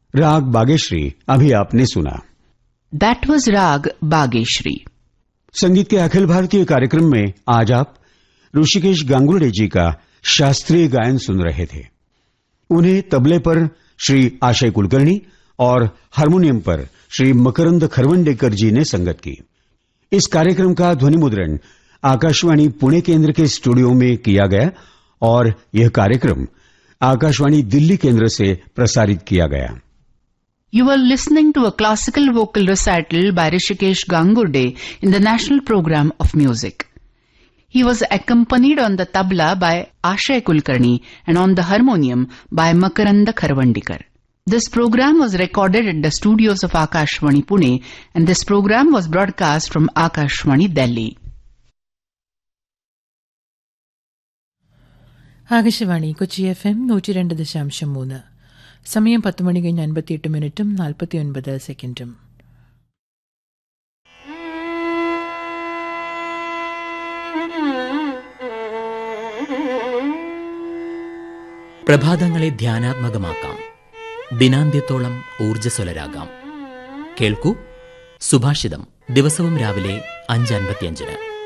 राग बागेश्री अभी आपने सुना। That was राग बागेश्री। संगीत के अखिल भारतीय कार्यक्रम में आज आप ऋषिकेश गांगुर्डे जी का शास्त्रीय गायन सुन रहे थे। उन्हें तबले पर श्री आशय कुलकर्णी और हारमोनियम पर श्री मकरंद खरवंडेकर जी ने संगत की। इस कार्यक्रम का ध्वनि मुद्रण आकाशवाणी पुणे केंद्र के स्टूडियो में किया गया और यह कार्यक्रम आकाशवाणी दिल्ली केंद्र से प्रसारित किया गया। You were listening to a classical vocal recital by Rishikesh Gangurde in the National Program of Music. He was accompanied on the tabla by Ashay Kulkarni and on the harmonium by Makaranda Kharwandikar. This program was recorded at the studios of Akashvani Pune, and this program was broadcast from Akashvani Delhi. Akashvani Kochi FM 102.3. സമയം 10 മണി കഴിഞ്ഞ് 58 മിനിറ്റും 49 സെക്കൻഡും. പ്രഭാതങ്ങളെ ധ്യാനാത്മകമാക്കാം, ദിനാന്ത്യത്തോളം ഊർജ്ജസ്വലരാകാം. കേൾക്കൂ സുഭാഷിതം, ദിവസവും രാവിലെ 5:55.